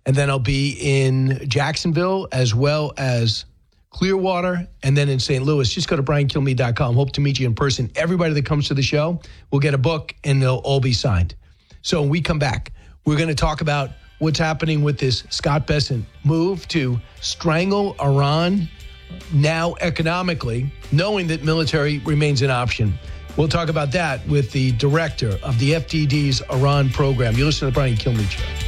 And then I'll be in Jacksonville as well as Clearwater, and then in St. Louis. Just go to BrianKilmeade.com. Hope to meet you in person. Everybody that comes to the show will get a book, and they'll all be signed. So when we come back, we're going to talk about what's happening with this Scott Bessent move to strangle Iran now economically, knowing that military remains an option. We'll talk about that with the director of the FDD's Iran program. You listen to the Brian Kilmeade Show.